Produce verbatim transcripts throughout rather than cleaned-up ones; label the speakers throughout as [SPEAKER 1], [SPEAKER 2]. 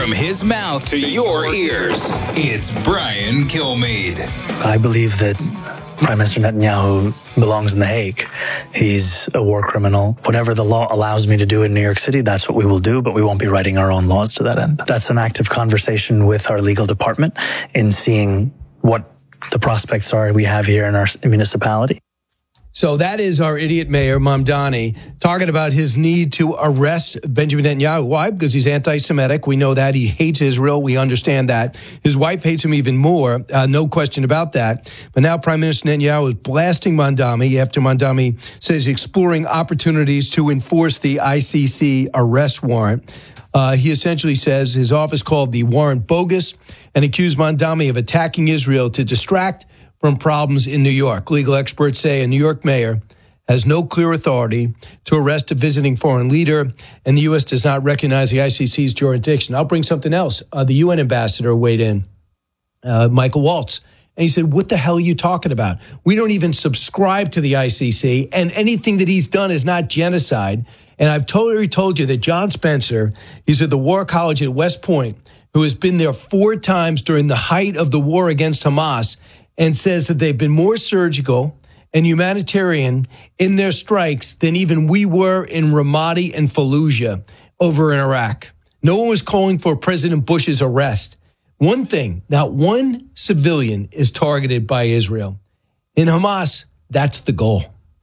[SPEAKER 1] From his mouth to your ears, it's Brian Kilmeade.
[SPEAKER 2] I believe that Prime Minister Netanyahu belongs in The Hague. He's a war criminal. Whatever the law allows me to do in New York City, that's what we will do, but we won't be writing our own laws to that end. That's an active conversation with our legal department in seeing what the prospects are we have here in our municipality.
[SPEAKER 3] So that is our idiot mayor, Mamdani, talking about his need to arrest Benjamin Netanyahu. Why? Because he's anti-Semitic. We know that. He hates Israel. We understand that. His wife hates him even more. Uh, no question about that. But now Prime Minister Netanyahu is blasting Mamdani after Mamdani says he's exploring opportunities to enforce the I C C arrest warrant. Uh, he essentially says his office called the warrant bogus and accused Mamdani of attacking Israel to distract from problems in New York. Legal experts say a New York mayor has no clear authority to arrest a visiting foreign leader, and the U S does not recognize the I C C's jurisdiction. I'll bring something else. Uh, the U N ambassador weighed in, uh, Michael Waltz, and he said, what the hell are you talking about? We don't even subscribe to the I C C, and anything that he's done is not genocide. And I've totally told you that John Spencer, he's at the War College at West Point, who has been there four times during the height of the war against Hamas, and says that they've been more surgical and humanitarian in their strikes than even we were in Ramadi and Fallujah over in Iraq. No one was calling for President Bush's arrest. One thing, not one civilian is targeted by Israel. In Hamas, that's the goal.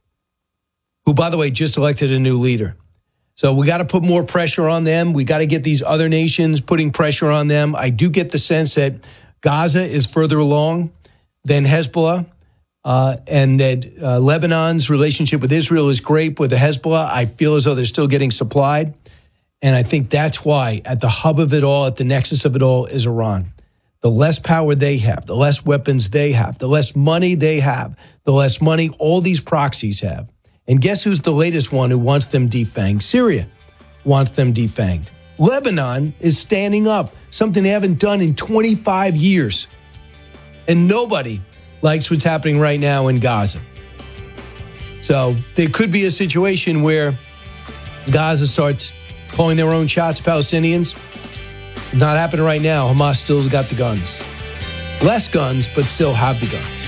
[SPEAKER 3] Who, by the way, just elected a new leader. So we got to put more pressure on them. We got to get these other nations putting pressure on them. I do get the sense that Gaza is further along than Hezbollah, uh, and that uh, Lebanon's relationship with Israel is great. With the Hezbollah, I feel as though they're still getting supplied. And I think that's why at the hub of it all, at the nexus of it all, is Iran. The less power they have, the less weapons they have, the less money they have, the less money all these proxies have. And guess who's the latest one who wants them defanged? Syria wants them defanged. Lebanon is standing up, something they haven't done in twenty-five years. And nobody likes what's happening right now in Gaza. So there could be a situation where Gaza starts calling their own shots, Palestinians. Not happening right now. Hamas still's got the guns. Less guns, but still have the guns.